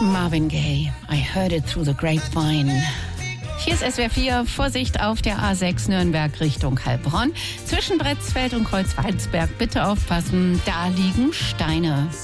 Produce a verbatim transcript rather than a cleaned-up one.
Marvin Gaye, I heard it through the grapevine. Hier ist S W R vier, Vorsicht auf der A sechs Nürnberg Richtung Heilbronn. Zwischen Bretzfeld und Kreuzwaldsberg bitte aufpassen, da liegen Steine.